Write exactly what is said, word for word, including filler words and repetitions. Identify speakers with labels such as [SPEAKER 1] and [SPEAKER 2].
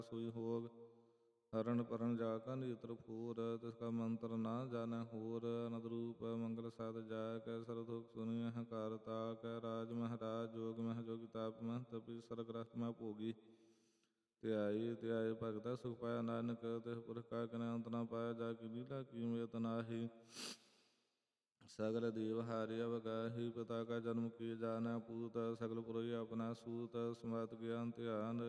[SPEAKER 1] ਸੋਈ ਹੋਗ। ਹਰਨ ਪਰਨ ਜਾ ਕਾ ਨੇਤਰ ਫੂਰ, ਤਿਸ ਕਾ ਮੰਤਰ ਨਾ ਜਾਣੈ ਹੋਰ। ਅਨੰਦ ਰੂਪ ਮੰਗਲ ਸਦ ਜਾਇ ਕੈ, ਸਰਬ ਦੁਖ ਸੁਨੀ ਹੰਕਾਰ ਤਾਕੈ। ਰਾਜ ਮਹਾਰਾਜ ਜੋਗ ਮਹਿ ਜੋਗੀ ਤਾਪ ਮਹਿ ਤਪੀ, ਸਰਗ ਰਸ ਮਹਿ ਭੋਗੀ। ਧਿਆਈ ਧਿਆਈ ਭਗਤੈ ਸੁਖ ਪਾਇਆ ਨਾਨਕ, ਤਿਸ ਪੁਰਖ ਕਾ ਕਿਨੈ ਅੰਤ ਨਾ ਪਾਇਆ। ਜਾ ਕੀ ਲੀਲਾ ਕੀਮਤ ਨਾਹੀ, ਸਗਲ ਦੇਵ ਹਾਰਿ ਅਵਗਾਹੀ। ਪਿਤਾ ਕਾ ਜਨਮ ਕਿਐ ਜਾਣੈ ਪੂਤ, ਸਗਲ ਪੁਰਖੀ ਆਪਣਾ ਸੂਤ। ਸਮਤ ਗਿਆਨ ਧਿਆਨ